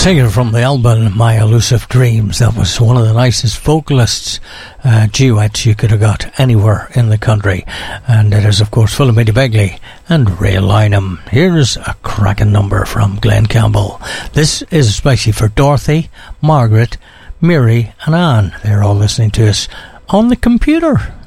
Taken from the album My Elusive Dreams. That was one of the nicest vocalists duets you could have got anywhere in the country, and it is of course Philomena Begley and Ray Lynham. Here's a cracking number from Glenn Campbell. This is especially for Dorothy, Margaret, Mary and Anne. They're all listening to us on the computer.